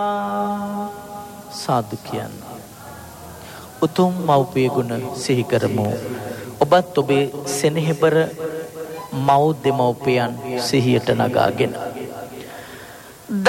සාදු කියන්න. උතුම් මව්පිය ගුණ සිහි කරමු. ඔබත් ඔබේ සෙනෙහබර මව් දෙමව්පියන් සිහියට නගාගෙන